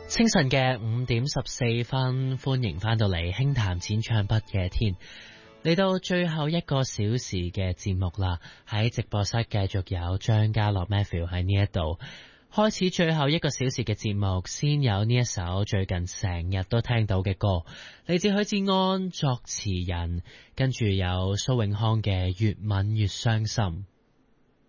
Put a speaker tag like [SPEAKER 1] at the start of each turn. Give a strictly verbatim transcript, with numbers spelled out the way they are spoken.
[SPEAKER 1] 清晨嘅五點十四分，歡迎翻到嚟輕談淺唱筆嘅天，嚟到最後一個小時嘅節目啦。喺直播室繼續有張家樂 Matthew 喺呢一度開始最後一個小時嘅節目，先有呢一首最近成日都聽到嘅歌，嚟自許志安作詞人，跟住有蘇永康嘅越吻越傷心。